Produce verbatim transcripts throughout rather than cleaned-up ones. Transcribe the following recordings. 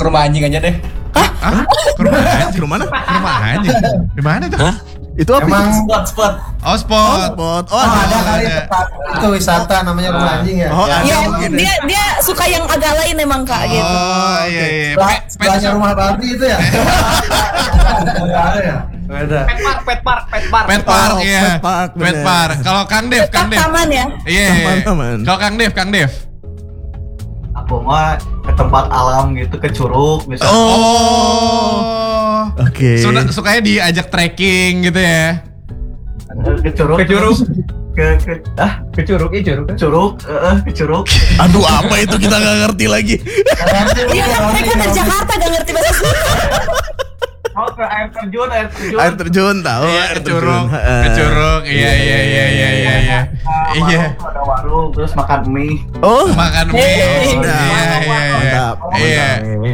rumah anjing aja deh. Hah? Hah? Ke rumah anjing? Ke mana? Ke rumah anjing? Di mana tuh? Hah? Itu apa? Emang spot spot. Oh spot. Oh, Oh, ada kali tempat itu wisata namanya rumah anjing ya. Oh Ya. ada Ya, mungkin dia ya. dia suka yang agak lain emang Kak gitu. Oh iya iya. Sebelah- Pet- pet Sebelahnya shop. rumah babi itu ya. Ada ya. Ada. Pet park, pet park, pet park. Pet park Oh, ya. pet park, Pet bener. park. Kalau Kang Dev, Kang Dev. Taman ya. Iya. Taman-taman. Kalau Kang Dev, Kang Dev. Aku mah ke tempat alam gitu, ke curug misalnya. Oh. Oke. Suka- Sukanya diajak trekking gitu ya. Ke curug. Ke curug. Ke, ke ah Ke curug, iya curug. ke curug, eh, ke curug. Aduh, apa itu kita nggak ngerti lagi. Iya kan mereka dari Jakarta gak ngerti bahasa Sunda. Oh, ke air terjun, air terjun. Air terjun tahu. Iya, air ke curug. terjun. Ke curug. Iya iya iya iya iya iya. Nah, Iya. warung, ada warung, terus makan mie. Oh, Makan mie. Hey. Iya iya iya. mantap. Iya.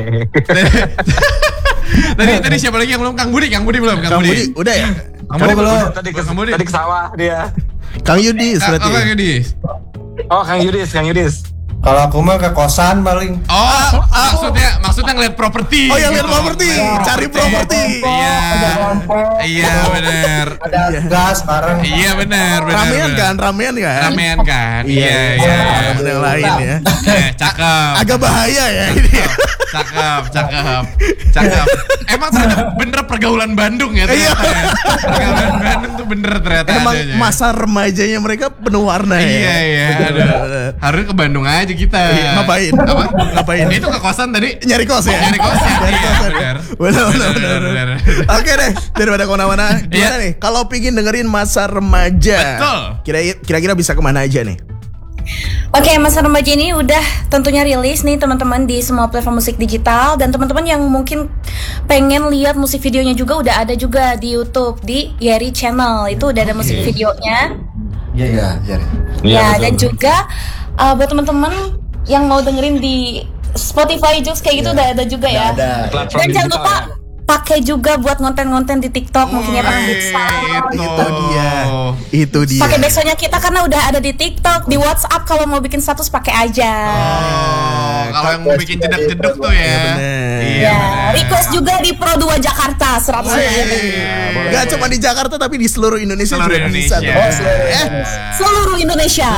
Tadi tadi siapa lagi yang belum? Kang Budi, Kang Budi belum? Kang Budi, udah ya? Kang Budi belum. Tadi ke, Kang Budi. tadi ke sawah dia. Kang Yudis Kang berarti. oh, Kang Yudi. Oh, Kang Yudis, Kang Yudis. Kalau aku mah ke kosan paling. Oh, maksudnya maksudnya ngeliat properti. Oh, yang lihat gitu. properti, cari properti. Iya. Ada kelompok. Iya benar. Ada gas bareng. Iya benar benar. Ramean benar. kan, ramean kan? Ramean kan. Iya iya. Ramean yang lain ya. Eh, cakep. Agak bahaya ya ini. Cakep, cakep, cakep. Emang ternyata bener pergaulan Bandung ya ternyata. ya. Pergaulan Bandung tuh bener ternyata. Emang adanya. masa remajanya mereka penuh warna ya. Iya iya. Bener, Aduh. bener. Harus ke Bandung aja kita. Iya, ngapain? Apa? Ngapain? Itu ke kosan tadi. Nyari kos ya? Nyari kos ya? Nyari Iya, kos ya? bener. Bener, bener, bener, Bener, bener. bener. Oke deh, daripada kemana-mana, gimana Iya. nih? Kalau pingin dengerin masa remaja, Betul. kira- kira-kira bisa kemana aja nih? Oke, masa remaja ini udah tentunya rilis nih teman-teman di semua platform musik digital, dan teman-teman yang mungkin pengen lihat musik videonya juga udah ada juga di YouTube di Yeri Channel. Itu udah ada musik videonya. Iya iya. iya. Iya, Ya, betul. dan juga uh, buat teman-teman yang mau dengerin di Spotify Joox kayak gitu udah ada juga ya. Ada. Platform Dan jangan digital lupa ya. pakai juga buat konten-konten di TikTok mungkin ya Bang bisa. Itu. Itu dia. Itu dia. Pakai backsoundnya kita karena udah ada di TikTok, di WhatsApp kalau mau bikin status pakai aja. Oh, kalau yang mau bikin jedak-jeduk tuh ya. Iya, bener. Iya. Ya, bener. request juga di Pro dua Jakarta seratus ribu. Gak cuma di Jakarta tapi di seluruh Indonesia Seluruh juga bisa. Indonesia. tuh. Oh, seluruh Eh, Seluruh Indonesia.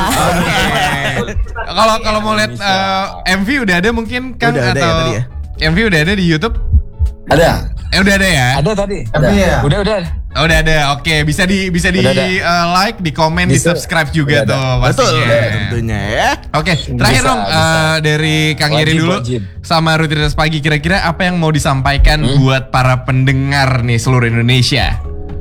Kalau kalau mau lihat eh, M V udah ada mungkin kan Udah ada ya atau tadi ya? M V udah ada di YouTube? Ada. Eh udah ada ya? Ada tadi. Tapi ya. Udah, udah. Oh, udah ada. Oke, bisa di bisa di Udah ada. eh, like, di komen, di Bisa. subscribe juga Udah ada. tuh betul pastinya. tentunya ya. Oke, terakhir Bisa, dong bisa. eh, dari Kang Yeri Wajib, dulu wajib. sama Rutinitas Pagi, kira-kira apa yang mau disampaikan Hmm? buat para pendengar nih seluruh Indonesia?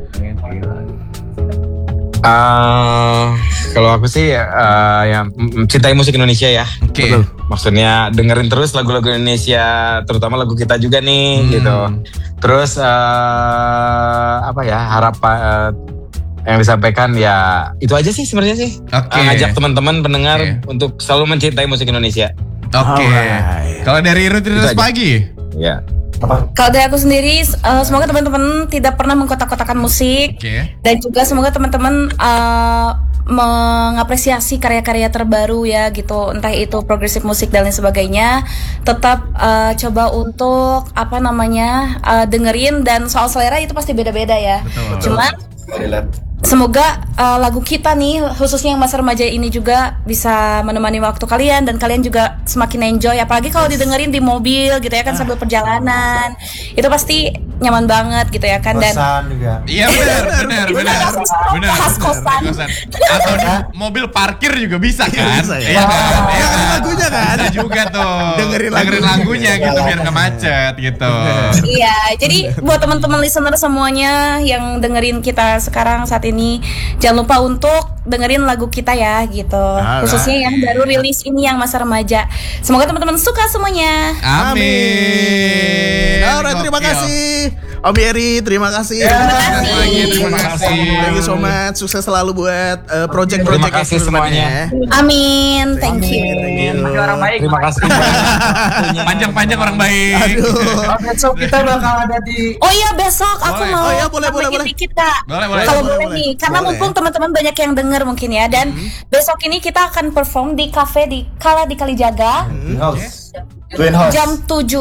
Eh, kalau aku sih eh, ya m- mencintai musik Indonesia ya. Oke. Betul. Maksudnya dengerin terus lagu-lagu Indonesia, terutama lagu kita juga nih Hmm. gitu. Terus eh, apa ya harap eh, yang disampaikan ya itu aja sih sebenarnya sih. Oke. Eh, ngajak teman-teman pendengar Oke. untuk selalu mencintai musik Indonesia. Oke. Alright. Kalau dari Rutinitas Itu aja. Pagi? Ya. Kalau dari aku sendiri, eh, semoga teman-teman tidak pernah mengkotak-kotakan musik. Oke. Dan juga semoga teman-teman eh, mengapresiasi karya-karya terbaru ya gitu, entah itu progresif musik dan lain sebagainya. Tetap eh, coba untuk apa namanya eh, dengerin, dan soal selera itu pasti beda-beda ya. Betul. Cuman semoga eh, lagu kita nih khususnya yang masa remaja ini juga bisa menemani waktu kalian, dan kalian juga semakin enjoy, apalagi kalau didengerin di mobil gitu ya kan sambil perjalanan. Itu pasti nyaman banget gitu ya kan. Dan Kosan juga. Iya benar, benar, benar, benar. Bahas kosan. Atau di mobil parkir juga bisa kan? Bisa ya. Iya kan? Iya Dengerin kan? lagunya kan? Bisa juga tuh. Dengerin Dengerin lagunya. lagunya gitu biar nggak macet gitu. Iya, jadi buat teman-teman listener semuanya yang dengerin kita sekarang saat ini, jangan lupa untuk dengerin lagu kita ya gitu. Alright. Khususnya yang baru rilis ini yang masa remaja. Semoga teman-teman suka semuanya. Amin. Alright, terima Gokil. kasih Om Yeri, terima kasih. Terima Terima kasih. kasih. Terima kasih. Thank you so much. Sukses selalu buat uh, project-project Terima kasih yang semuanya. Amin, thank you. Thank you. Orang baik. Terima kasih. Panjang-panjang orang baik. Aduh. Besok kita bakal ada di Oh iya, besok aku Boleh. mau Oh iya, boleh, boleh, nambahin boleh. dikit Kak. Boleh, boleh. Kalau Boleh, boleh boleh. nih, karena Boleh. mumpung teman-teman banyak yang denger mungkin ya, dan besok ini kita akan perform di cafe di Kala di Kalijaga Twin House. Twin House. jam tujuh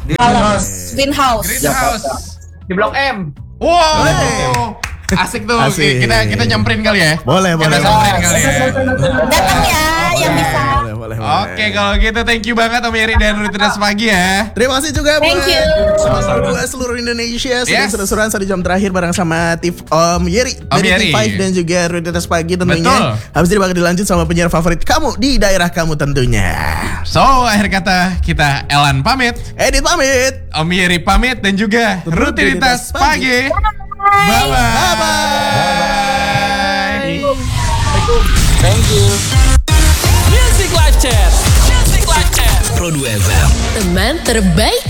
Di House. Greenhouse. Greenhouse. Di Blok M. Wow. Asik tuh. Asik. Kita kita nyamperin kali ya. Boleh, boleh. Kita nyamperin kali ya. Datang ya yang bisa. Boleh, boleh, boleh. Oke, kalau gitu thank you banget Om Yeri dan Rutinitas Pagi ya. Terima kasih juga Thank buat you. seluruh, seluruh Indonesia sudah Yes. seru-seruan satu jam terakhir bareng sama Tif Om Yeri Om dari Yeri. T lima dan juga Rutinitas Pagi tentunya. Betul. Habis ini bakal dilanjut sama penyiar favorit kamu di daerah kamu tentunya. So, akhir kata kita Elan pamit, Edit pamit. Om Yeri pamit dan juga Rutinitas Pagi. Bye bye. Thank you. Music Live Chat. Music Live Chat. Pro dua F M. Teman terbaik